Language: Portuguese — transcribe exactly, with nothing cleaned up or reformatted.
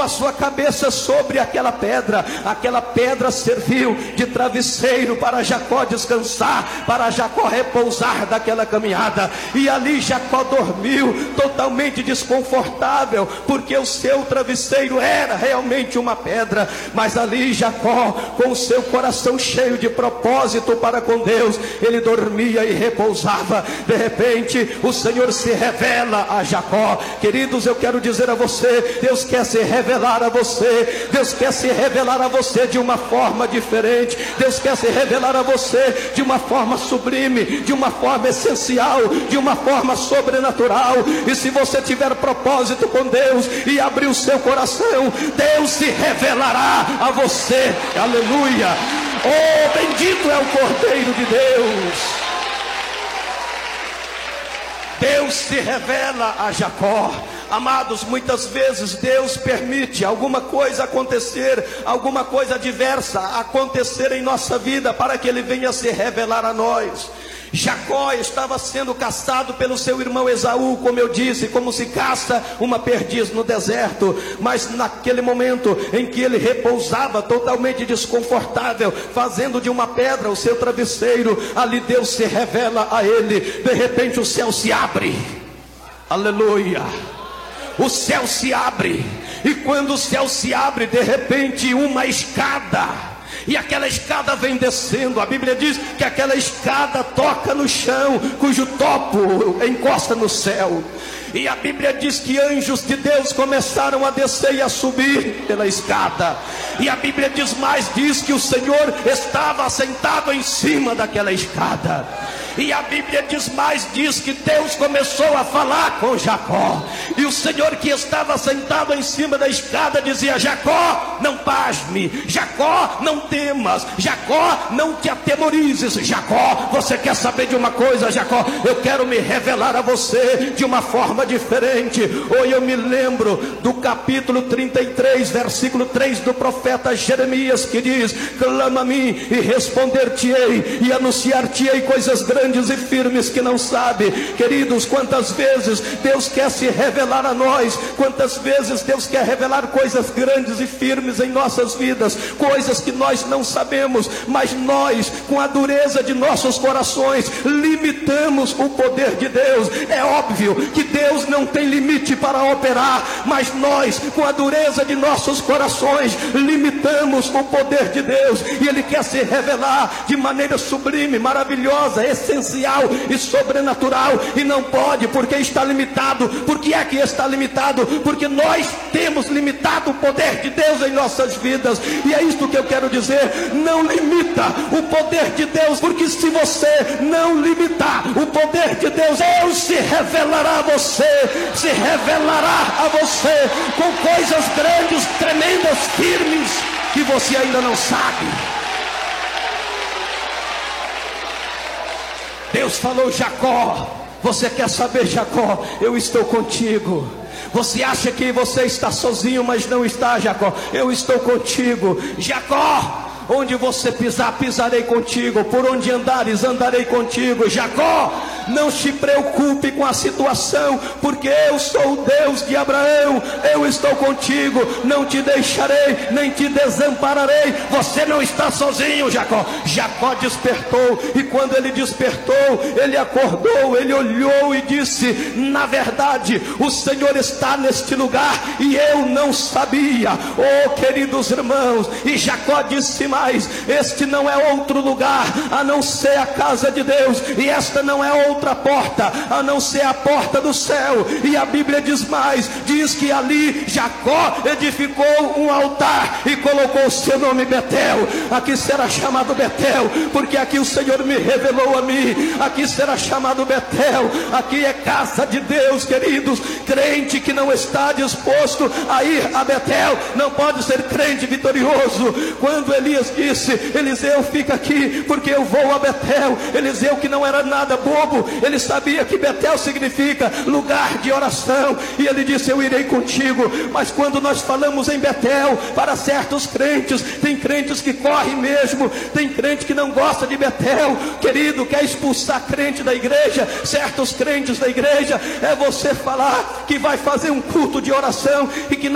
a sua cabeça sobre aquela pedra. Aquela pedra serviu de travesseiro para Jacó descansar, para Jacó repousar daquela caminhada. E ali Jacó dormiu totalmente desconfortável, porque o seu travesseiro era realmente uma pedra. Mas ali Jacó, com o seu coração cheio de propósito para com Deus, ele dormia e repousava. De repente o Senhor se revela a Jacó. Queridos, eu quero dizer a você, Deus quer se revelar a você. Deus quer se revelar a você de uma forma diferente. Deus quer se revelar a você de uma forma sublime, de uma forma essencial, de uma forma sobrenatural. E se você tiver propósito com Deus e abrir o seu coração, Deus se revelará a você. Aleluia! Oh, bendito é o Cordeiro de Deus. Deus se revela a Jacó. Amados, muitas vezes Deus permite alguma coisa acontecer, alguma coisa adversa acontecer em nossa vida, para que Ele venha se revelar a nós. Jacó estava sendo caçado pelo seu irmão Esaú, como eu disse, como se caça uma perdiz no deserto. Mas naquele momento em que ele repousava totalmente desconfortável, fazendo de uma pedra o seu travesseiro, ali Deus se revela a ele. De repente o céu se abre. Aleluia! O céu se abre. E quando o céu se abre, de repente uma escada, e aquela escada vem descendo. A Bíblia diz que aquela escada toca no chão, cujo topo encosta no céu. E a Bíblia diz que anjos de Deus começaram a descer e a subir pela escada. E a Bíblia diz mais, diz que o Senhor estava assentado em cima daquela escada. E a Bíblia diz mais, diz que Deus começou a falar com Jacó. E o Senhor que estava sentado em cima da escada dizia: Jacó, não pasme. Jacó, não temas. Jacó, não te atemorizes. Jacó, você quer saber de uma coisa, Jacó? Eu quero me revelar a você de uma forma diferente. Ou eu me lembro do capítulo trinta e três, versículo três do profeta Jeremias, que diz: clama a mim e responder-te-ei, e anunciar-te-ei coisas grandes e firmes que não sabe. Queridos, quantas vezes Deus quer se revelar a nós, quantas vezes Deus quer revelar coisas grandes e firmes em nossas vidas, coisas que nós não sabemos, mas nós, com a dureza de nossos corações, limitamos o poder de Deus. É óbvio que Deus não tem limite para operar, mas nós, com a dureza de nossos corações, limitamos o poder de Deus. E Ele quer se revelar de maneira sublime, maravilhosa, essencial e sobrenatural, e não pode, porque está limitado. Por que é que está limitado? Porque nós temos limitado o poder de Deus em nossas vidas. E é isto que eu quero dizer: não limita o poder de Deus, porque se você não limitar o poder de Deus, Deus se revelará a você, se revelará a você com coisas grandes, tremendas, firmes, que você ainda não sabe. Deus falou: Jacó, você quer saber, Jacó? Eu estou contigo. Você acha que você está sozinho, mas não está, Jacó. Eu estou contigo. Jacó, onde você pisar, pisarei contigo. Por onde andares, andarei contigo. Jacó, não se preocupe com a situação, porque eu sou o Deus de Abraão. Eu estou contigo, não te deixarei, nem te desampararei. Você não está sozinho, Jacó. Jacó despertou, e quando ele despertou, ele acordou, ele olhou e disse: na verdade, o Senhor está neste lugar, e eu não sabia. Oh, queridos irmãos, e Jacó disse mais: este não é outro lugar a não ser a casa de Deus, e esta não é outra porta a não ser a porta do céu. E a Bíblia diz mais, diz que ali Jacó edificou um altar e colocou o seu nome Betel. Aqui será chamado Betel, porque aqui o Senhor me revelou a mim. Aqui será chamado Betel. Aqui é casa de Deus, queridos. Crente que não está disposto a ir a Betel não pode ser crente vitorioso. Quando Elias disse: Eliseu, fica aqui, porque eu vou a Betel. Eliseu, que não era nada bobo, ele sabia que Betel significa lugar de oração, e ele disse: eu irei contigo. Mas quando nós falamos em Betel, para certos crentes, tem crentes que correm mesmo, tem crente que não gosta de Betel. Querido, quer expulsar crente da igreja, certos crentes da igreja, é você falar que vai fazer um culto de oração e que